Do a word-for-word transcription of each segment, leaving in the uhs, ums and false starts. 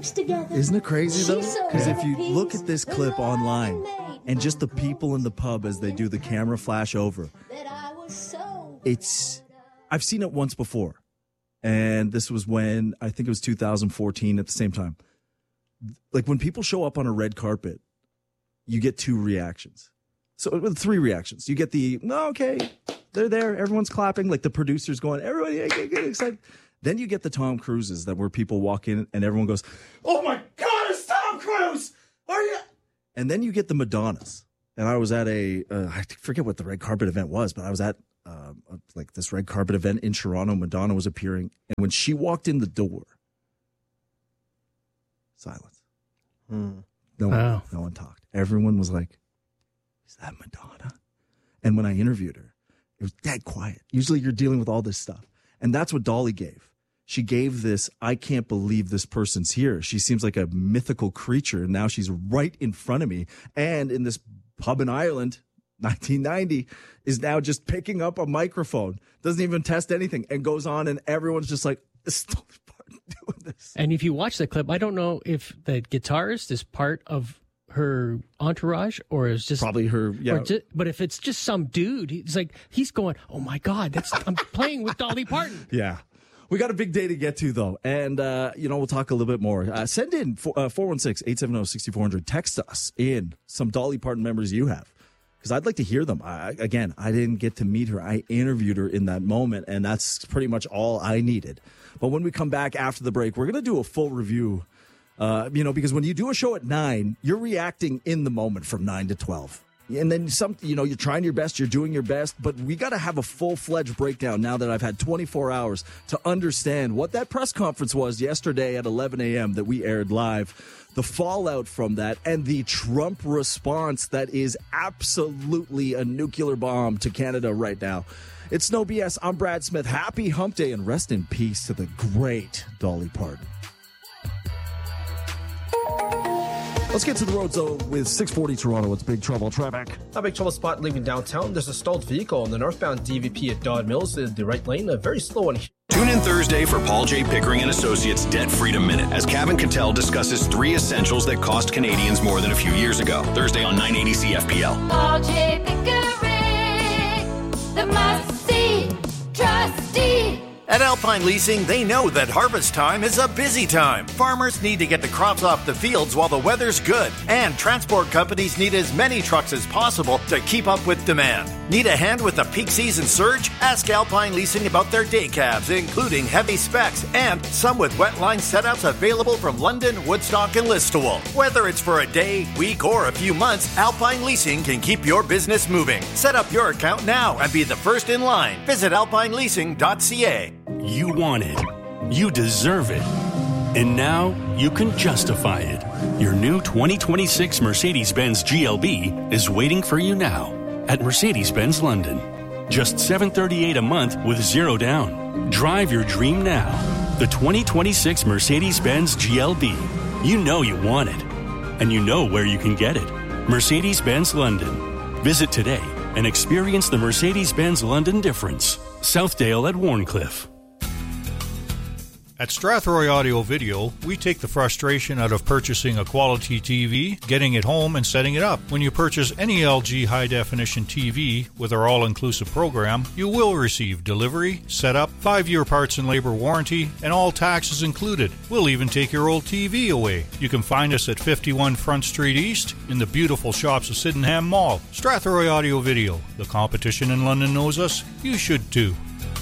much together. Isn't it crazy, though? She's so Because if you happy. look at this clip online and just the people in the pub as they do the camera flash over, That I was so it's... I've seen it once before. And this was when, I think it was two thousand fourteen at the same time. Like, when people show up on a red carpet, you get two reactions. So, well, three reactions. You get the, no, okay, they're there, everyone's clapping, like the producer's going, everybody get, get excited. Then you get the Tom Cruises that where people walk in and everyone goes, oh my God, it's Tom Cruise! Are you? And then you get the Madonnas. And I was at a, uh, I forget what the red carpet event was, but I was at um, like this red carpet event in Toronto. Madonna was appearing. And when she walked in the door, silence. Hmm. No one, Wow. no one talked. Everyone was like, is that Madonna? And when I interviewed her, it was dead quiet. Usually you're dealing with all this stuff. And that's what Dolly gave. She gave this, I can't believe this person's here. She seems like a mythical creature. And now she's right in front of me. And in this pub in Ireland, nineteen ninety, is now just picking up a microphone. Doesn't even test anything. And goes on and everyone's just like, this is Dolly Parton doing this. And if you watch the clip, I don't know if the guitarist is part of her entourage or is just Probably her, yeah. or ju- but if it's just some dude, he's like, he's going, oh my God, that's I'm playing with Dolly Parton. Yeah. We got a big day to get to, though. And, uh, you know, we'll talk a little bit more. Uh, send in four one six, eight seven zero, six four zero zero. Text us in some Dolly Parton members you have. Because I'd like to hear them. I, again, I didn't get to meet her. I interviewed her in that moment, and that's pretty much all I needed. But when we come back after the break, we're going to do a full review. Uh, you know, because when you do a show at nine, you're reacting in the moment from nine to twelve. And then some, you know, you're trying your best, you're doing your best, but we got to have a full-fledged breakdown now that I've had twenty-four hours to understand what that press conference was yesterday at eleven a.m. that we aired live, the fallout from that, and the Trump response that is absolutely a nuclear bomb to Canada right now. It's No B S. I'm Brad Smith. Happy Hump Day, and rest in peace to the great Dolly Parton. Let's get to the road zone with six forty Toronto. It's Big Trouble traffic. A big trouble spot leaving downtown. There's a stalled vehicle on the northbound D V P at Dodd Mills in the right lane. A very slow one. Tune in Thursday for Paul J. Pickering and Associates Debt Freedom Minute as Kevin Cattell discusses three essentials that cost Canadians more than a few years ago. Thursday on nine eighty C F P L. Paul J. Pickering, the must-see trustee. At Alpine Leasing, they know that harvest time is a busy time. Farmers need to get the crops off the fields while the weather's good. And transport companies need as many trucks as possible to keep up with demand. Need a hand with the peak season surge? Ask Alpine Leasing about their day cabs, including heavy specs and some with wet line setups available from London, Woodstock, and Listowel. Whether it's for a day, week, or a few months, Alpine Leasing can keep your business moving. Set up your account now and be the first in line. Visit alpine leasing dot c a. You want it. You deserve it. And now you can justify it. Your new twenty twenty-six Mercedes-Benz G L B is waiting for you now at Mercedes-Benz London. Just seven hundred thirty-eight dollars a month with zero down. Drive your dream now. The twenty twenty-six Mercedes-Benz G L B. You know you want it. And you know where you can get it. Mercedes-Benz London. Visit today and experience the Mercedes-Benz London difference. Southdale at Warncliffe. At Strathroy Audio Video, we take the frustration out of purchasing a quality T V, getting it home, and setting it up. When you purchase any L G high-definition T V with our all-inclusive program, you will receive delivery, setup, five-year parts and labor warranty, and all taxes included. We'll even take your old T V away. You can find us at fifty-one Front Street East in the beautiful shops of Sydenham Mall. Strathroy Audio Video. The competition in London knows us. You should too.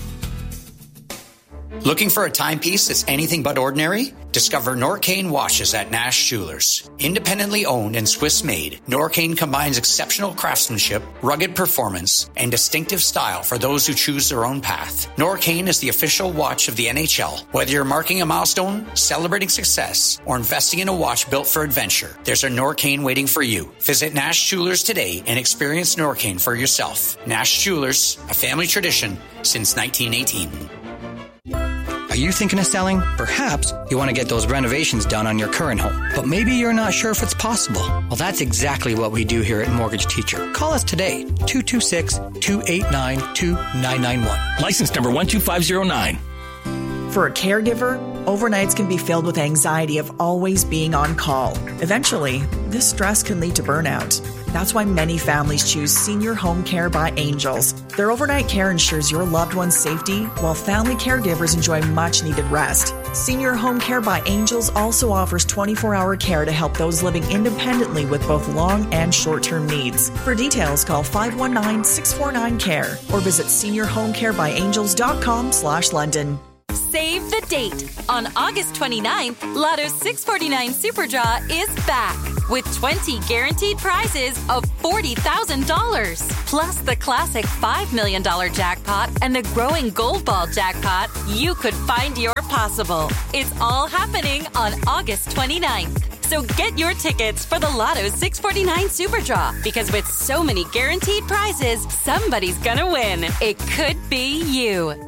Looking for a timepiece that's anything but ordinary? Discover Norcane watches at Nash Jewelers. Independently owned and Swiss-made, Norcane combines exceptional craftsmanship, rugged performance, and distinctive style for those who choose their own path. Norcane is the official watch of the N H L. Whether you're marking a milestone, celebrating success, or investing in a watch built for adventure, there's a Norcane waiting for you. Visit Nash Jewelers today and experience Norcane for yourself. Nash Jewelers, a family tradition since nineteen eighteen. Are you thinking of selling? Perhaps you want to get those renovations done on your current home, but maybe you're not sure if it's possible. Well, that's exactly what we do here at Mortgage Teacher. Call us today, two two six, two eight nine, two nine nine one. License number one two five zero nine. For a caregiver, Overnights can be filled with anxiety of always being on call. Eventually, this stress can lead to burnout. That's why many families choose Senior Home Care by Angels. Their overnight care ensures your loved one's safety, while family caregivers enjoy much-needed rest. Senior Home Care by Angels also offers twenty-four hour care to help those living independently with both long and short-term needs. For details, call five one nine, six four nine, C A R E or visit senior home care by angels dot com slash London. Save the date. On August twenty-ninth, Lotto's six forty-nine Super Draw is back with twenty guaranteed prizes of forty thousand dollars. Plus the classic five million dollars jackpot and the growing Gold Ball jackpot. You could find your possible. It's all happening on August twenty-ninth. So get your tickets for the Lotto's six forty-nine Super Draw, because with so many guaranteed prizes, somebody's gonna win. It could be you.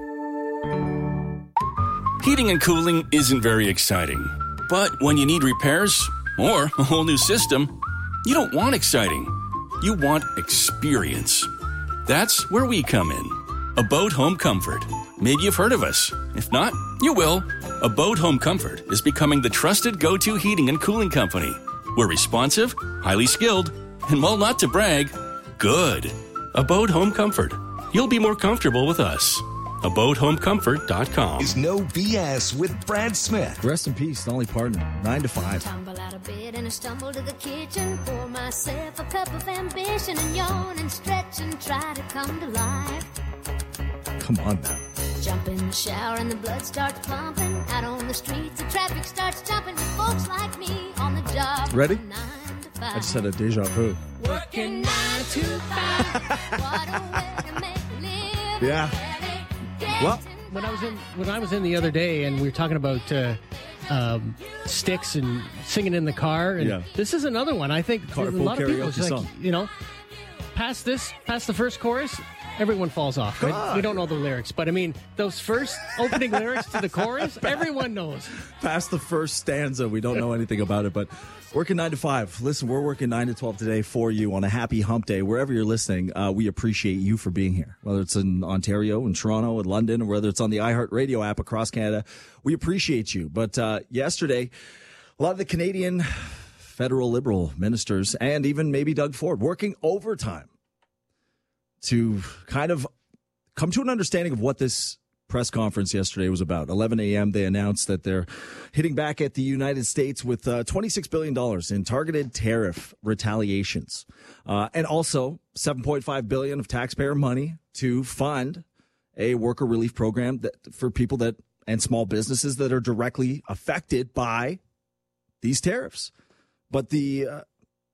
Heating and cooling isn't very exciting. But when you need repairs or a whole new system, you don't want exciting. You want experience. That's where we come in. Abode Home Comfort. Maybe you've heard of us. If not, you will. Abode Home Comfort is becoming the trusted go-to heating and cooling company. We're responsive, highly skilled, and while not to brag, good. Abode Home Comfort. You'll be more comfortable with us. abode home comfort dot com. Is no B S with Brad Smith. Rest in peace, Dolly Parton. Nine to five. Tumble out of bed and I stumble to the kitchen. Pour myself a cup of ambition and yawn and stretch and try to come to life. Come on now. Jump in the shower and the blood starts pumping. Out on the streets, the traffic starts jumping. Folks like me on the job. Ready? Nine to five. I just had a deja vu. Working nine to five. What a way to make a living. Yeah. Well, when I was in when I was in the other day, and we were talking about uh, um, sticks and singing in the car, and yeah. this is another one. I think Carpool a lot of people, karaoke it's like, song. you know, past this, past the first chorus, everyone falls off. Right? We don't know the lyrics, but I mean, those first opening lyrics to the chorus, everyone knows. Past the first stanza, we don't know anything about it, but working nine to five. Listen, we're working nine to twelve today for you on a happy hump day. Wherever you're listening, uh, we appreciate you for being here. Whether it's in Ontario, in Toronto, in London, or whether it's on the iHeartRadio app across Canada, we appreciate you. But uh, yesterday, a lot of the Canadian federal Liberal ministers and even maybe Doug Ford working overtime to kind of come to an understanding of what this press conference yesterday was about. eleven a.m. they announced that they're hitting back at the United States with uh, twenty-six billion dollars in targeted tariff retaliations, uh, and also seven point five billion dollars of taxpayer money to fund a worker relief program that for people that and small businesses that are directly affected by these tariffs. But the uh,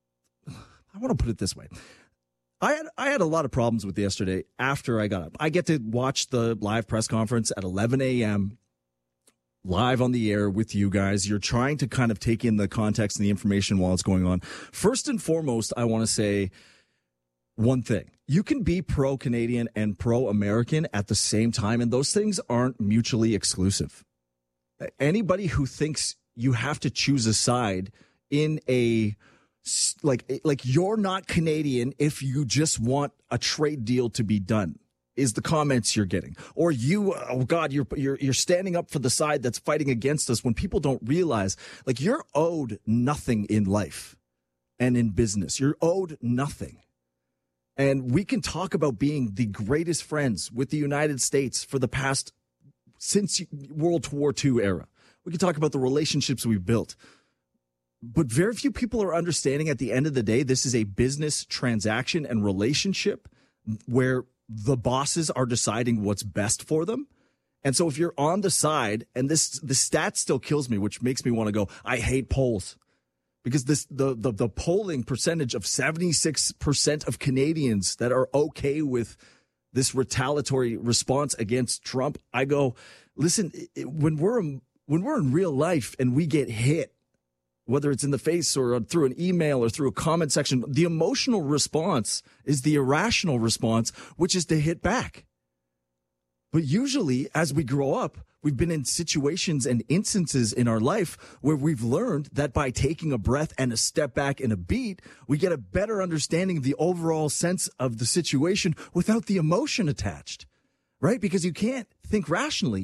I want to put it this way. I had I had a lot of problems with yesterday after I got up. I get to watch the live press conference at eleven a.m. live on the air with you guys. You're trying to kind of take in the context and the information while it's going on. First and foremost, I want to say one thing. You can be pro-Canadian and pro-American at the same time, and those things aren't mutually exclusive. Anybody who thinks you have to choose a side in a Like, like you're not Canadian if you just want a trade deal to be done, is the comments you're getting. Or you, oh God, you're you're you're standing up for the side that's fighting against us when people don't realize, like, you're owed nothing in life and in business. You're owed nothing. And we can talk about being the greatest friends with the United States for the past, since World War Two era. We can talk about the relationships we've built. But very few people are understanding at the end of the day, this is a business transaction and relationship where the bosses are deciding what's best for them. And so if you're on the side, and this the stat still kills me, which makes me want to go, I hate polls. Because this the, the, the polling percentage of seventy-six percent of Canadians that are okay with this retaliatory response against Trump, I go, listen, when we're when we're in real life and we get hit, whether it's in the face or through an email or through a comment section, the emotional response is the irrational response, which is to hit back. But usually, as we grow up, we've been in situations and instances in our life where we've learned that by taking a breath and a step back and a beat, we get a better understanding of the overall sense of the situation without the emotion attached, right? Because you can't think rationally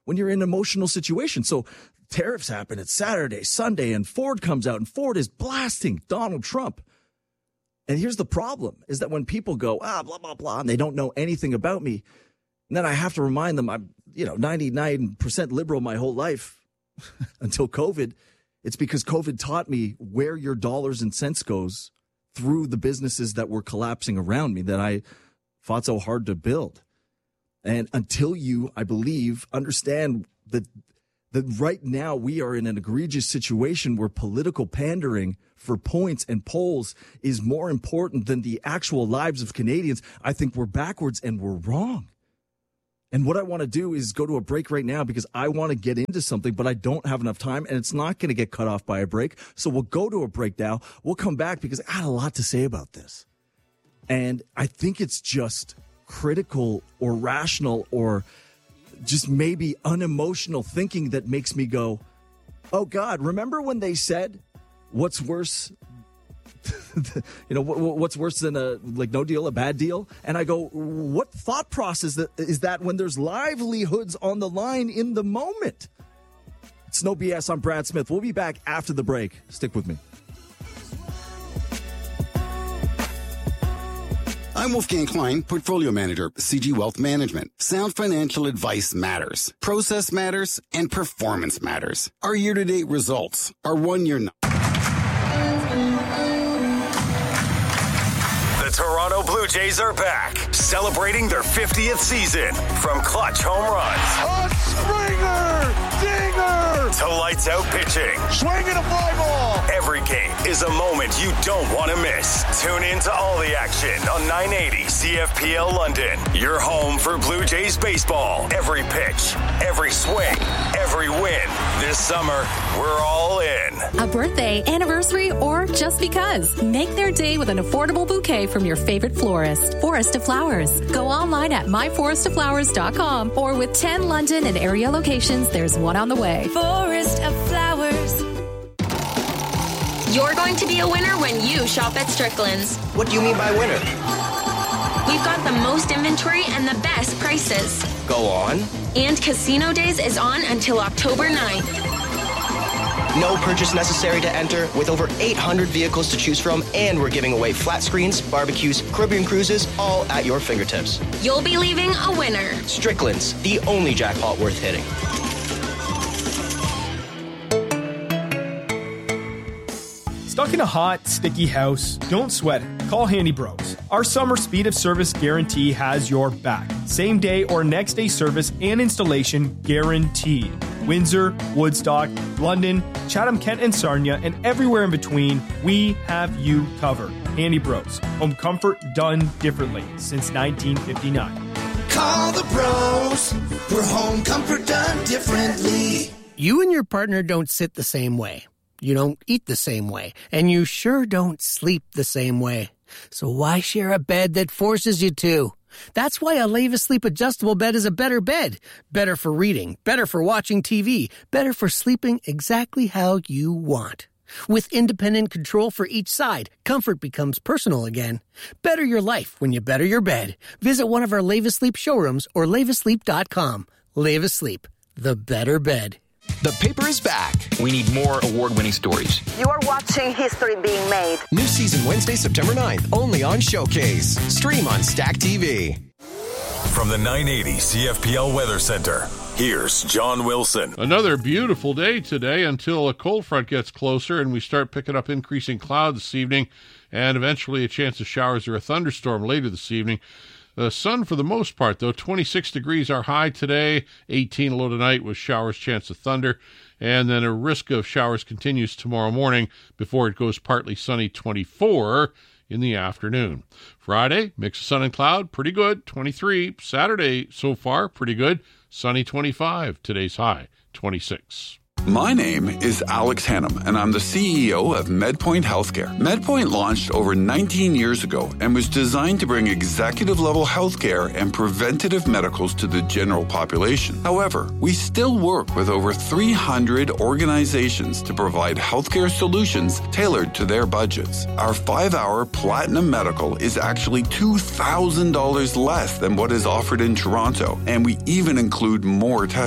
when you're in an emotional situation. So tariffs happen. It's Saturday, Sunday, and Ford comes out, and Ford is blasting Donald Trump. And here's the problem, is that when people go, ah, blah, blah, blah, and they don't know anything about me, and then I have to remind them I'm, you know, ninety-nine percent liberal my whole life until COVID. It's because COVID taught me where your dollars and cents goes through the businesses that were collapsing around me that I fought so hard to build. And until you, I believe, understand that that right now we are in an egregious situation where political pandering for points and polls is more important than the actual lives of Canadians, I think we're backwards and we're wrong. And what I want to do is go to a break right now because I want to get into something, but I don't have enough time, and it's not going to get cut off by a break. So we'll go to a break now. We'll come back because I had a lot to say about this. And I think it's just critical or rational or just maybe unemotional thinking that makes me go, oh, God, remember when they said what's worse, you know, what's worse than a like no deal, a bad deal? And I go, what thought process that, is that when there's livelihoods on the line in the moment? It's No B S. I'm Brad Smith. We'll be back after the break. Stick with me. I'm Wolfgang Klein, Portfolio Manager, C G Wealth Management. Sound financial advice matters. Process matters, and performance matters. Our year-to-date results, our one-year numbers. The Toronto Blue Jays are back, celebrating their fiftieth season. From clutch home runs. A Springer! Dinger! To lights out pitching. Swinging a fly ball! Every game is a moment you don't want to miss. Tune in to all the action on nine eighty C F P L London. Your home for Blue Jays baseball. Every pitch, every swing, every win. This summer, we're all in. A birthday, anniversary, or just because. Make their day with an affordable bouquet from your favorite florist. Forest of Flowers. Go online at my forest of flowers dot com or with ten London and area locations, there's one on the way. Forest of Flowers. You're going to be a winner when you shop at Strickland's. What do you mean by winner? We've got the most inventory and the best prices. Go on. And Casino Days is on until October ninth. No purchase necessary to enter, with over eight hundred vehicles to choose from, and we're giving away flat screens, barbecues, Caribbean cruises, all at your fingertips. You'll be leaving a winner. Strickland's, the only jackpot worth hitting. Stuck in a hot, sticky house? Don't sweat it. Call Handy Bros. Our summer speed of service guarantee has your back. Same day or next day service and installation guaranteed. Windsor, Woodstock, London, Chatham, Kent, and Sarnia, and everywhere in between, we have you covered. Handy Bros. Home comfort done differently since nineteen fifty-nine. Call the pros for home comfort done differently. You and your partner don't sit the same way. You don't eat the same way. And you sure don't sleep the same way. So why share a bed that forces you to? That's why a Leva Sleep adjustable bed is a better bed. Better for reading, better for watching T V, better for sleeping exactly how you want. With independent control for each side, comfort becomes personal again. Better your life when you better your bed. Visit one of our Leva Sleep showrooms or leva sleep dot com. Leva Sleep, the better bed. The paper is back. We need more award-winning stories. You are watching history being made. New season Wednesday, September ninth, only on Showcase. Stream on Stack T V. From the nine eighty C F P L Weather Center, here's John Wilson. Another beautiful day today until a cold front gets closer and we start picking up increasing clouds this evening and eventually a chance of showers or a thunderstorm later this evening. The sun for the most part, though. twenty-six degrees are high today, eighteen low tonight with showers, chance of thunder, and then a risk of showers continues tomorrow morning before it goes partly sunny, twenty-four in the afternoon. Friday, mix of sun and cloud, pretty good, twenty-three. Saturday, so far, pretty good, sunny, twenty-five. Today's high, twenty-six. My name is Alex Hannum, and I'm the C E O of MedPoint Healthcare. MedPoint launched over nineteen years ago and was designed to bring executive-level healthcare and preventative medicals to the general population. However, we still work with over three hundred organizations to provide healthcare solutions tailored to their budgets. Our five-hour Platinum Medical is actually two thousand dollars less than what is offered in Toronto, and we even include more testing.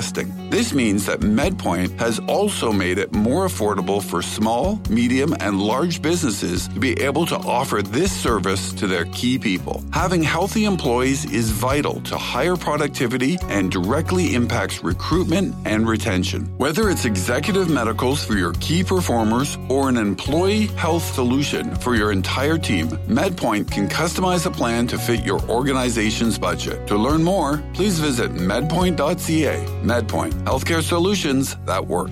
This means that MedPoint has also made it more affordable for small, medium, and large businesses to be able to offer this service to their key people. Having healthy employees is vital to higher productivity and directly impacts recruitment and retention. Whether it's executive medicals for your key performers or an employee health solution for your entire team, MedPoint can customize a plan to fit your organization's budget. To learn more, please visit medpoint dot c a. MedPoint, healthcare solutions that work.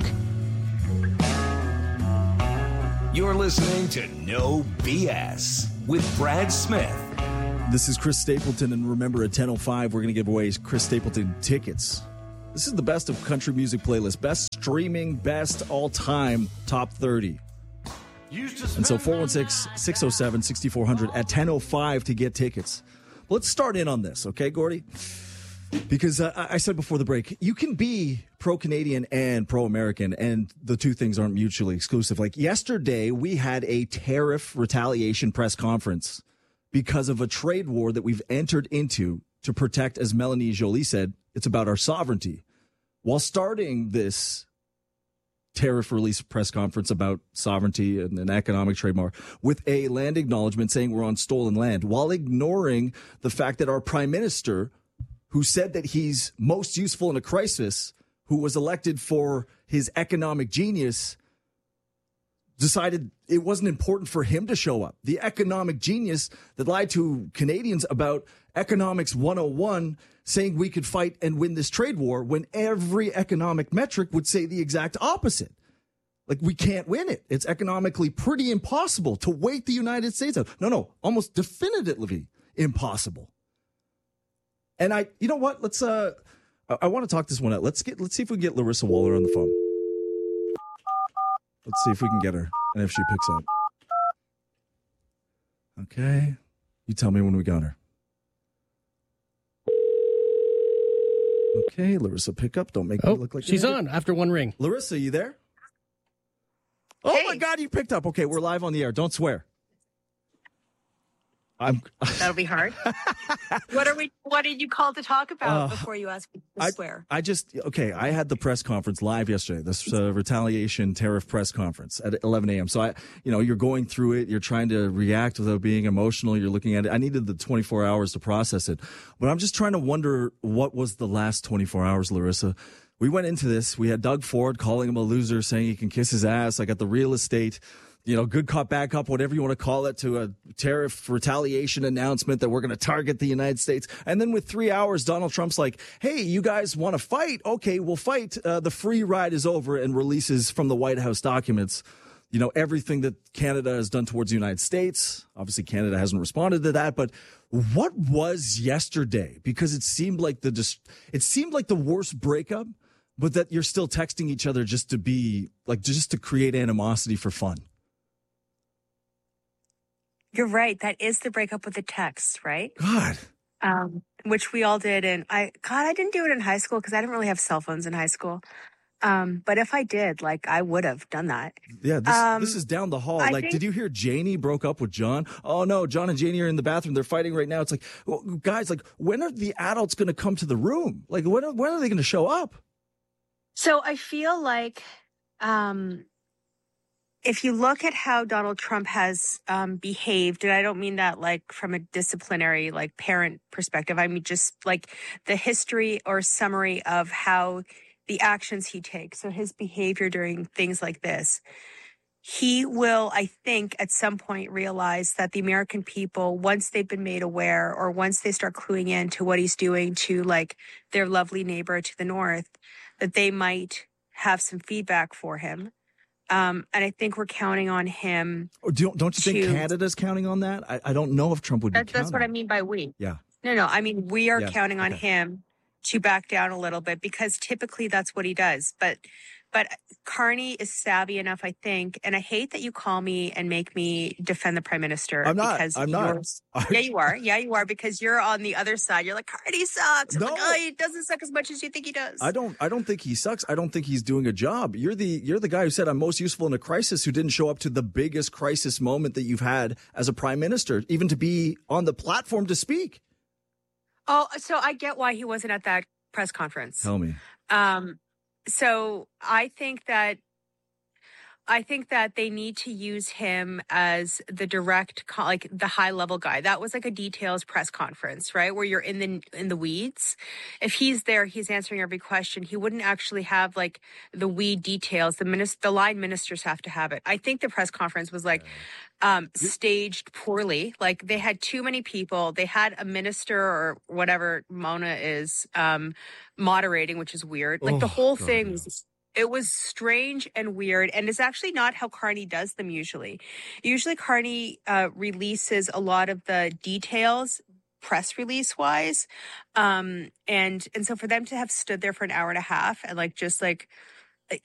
You're listening to No B S with Brad Smith. This is Chris Stapleton, and remember, at ten oh five, we're going to give away Chris Stapleton tickets. This is the best of country music playlist, best streaming, best all-time top thirty. And so four one six, six oh seven, six four hundred at ten oh five to get tickets. Let's start in on this, okay, Gordy? Because uh, I said before the break, you can be pro-Canadian and pro-American, and the two things aren't mutually exclusive. Like yesterday, we had a tariff retaliation press conference because of a trade war that we've entered into to protect, as Melanie Joly said, it's about our sovereignty. While starting this tariff release press conference about sovereignty and an economic trade war with a land acknowledgement saying we're on stolen land, while ignoring the fact that our prime minister, who said that he's most useful in a crisis, who was elected for his economic genius, decided it wasn't important for him to show up. The economic genius that lied to Canadians about economics one oh one, saying we could fight and win this trade war when every economic metric would say the exact opposite. Like, we can't win it. It's economically pretty impossible to wait the United States out. No, no, almost definitively impossible. And I, you know what? Let's, uh, I, I want to talk this one out. Let's get, let's see if we can get Larissa Waller on the phone. Let's see if we can get her and if she picks up. Okay. You tell me when we got her. Okay, Larissa, pick up. Don't make oh, me look like she's on after one ring. Larissa, you there? Oh, hey. My God, you picked up. Okay, we're live on the air. Don't swear. I'm. That'll be hard. What are we? What did you call to talk about uh, before you asked me to I, swear? I just okay. I had the press conference live yesterday. This uh, retaliation tariff press conference at eleven a.m. So I, you know, you're going through it. You're trying to react without being emotional. You're looking at it. I needed the twenty-four hours to process it, but I'm just trying to wonder what was the last twenty-four hours, Larissa. We went into this. We had Doug Ford calling him a loser, saying he can kiss his ass. I got the real estate. You know, good cop, bad cop, whatever you want to call it, to a tariff retaliation announcement that we're going to target the United States. And then with three hours, Donald Trump's like, hey, you guys want to fight? Okay, we'll fight. Uh, the free ride is over, and releases from the White House documents, you know, everything that Canada has done towards the United States. Obviously, Canada hasn't responded to that. But what was yesterday? Because it seemed like the just, it seemed like the worst breakup, but that you're still texting each other just to be like, just to create animosity for fun. You're right. That is the breakup with the text, right? God. Um, which we all did. And I, God, I didn't do it in high school because I didn't really have cell phones in high school. Um, but if I did, like, I would have done that. Yeah, this, um, this is down the hall. I like, think, did you hear Janie broke up with John? Oh, no, John and Janie are in the bathroom. They're fighting right now. It's like, well, guys, like, when are the adults going to come to the room? Like, when are, when are they going to show up? So I feel like... Um, If you look at how Donald Trump has um, behaved, and I don't mean that like from a disciplinary, like parent perspective, I mean just like the history or summary of how the actions he takes, so his behavior during things like this, he will, I think, at some point realize that the American people, once they've been made aware or once they start cluing in to what he's doing to like their lovely neighbor to the north, that they might have some feedback for him. Um, and I think we're counting on him. Oh, don't, don't you to, think Canada's counting on that? I, I don't know if Trump would be that, counting. That's what I mean by we. Yeah. No, no. I mean, we are yes. counting on okay. him to back down a little bit because typically that's what he does. But but Carney is savvy enough, I think. And I hate that you call me and make me defend the prime minister. I'm not. Because I'm not. Yeah, you are. Yeah, you are. Because you're on the other side. You're like, Carney sucks. No. Like, oh, he doesn't suck as much as you think he does. I don't. I don't think he sucks. I don't think he's doing a job. You're the. You're the guy who said I'm most useful in a crisis. Who didn't show up to the biggest crisis moment that you've had as a prime minister, even to be on the platform to speak. Oh, so I get why he wasn't at that press conference. Tell me. Um. so I think that I think that they need to use him as the direct, like the high level guy. That was like a details press conference, right? Where you're in the, in the weeds. If he's there, he's answering every question. He wouldn't actually have like the weed details. The minister, the line ministers have to have it. I think the press conference was like, um, staged poorly. Like they had too many people. They had a minister or whatever Mona is, um, moderating, which is weird. Like oh, the whole God, thing was yeah. It was strange and weird, and it's actually not how Carney does them usually. Usually Carney uh, releases a lot of the details press release wise. Um, and, and so for them to have stood there for an hour and a half and like, just like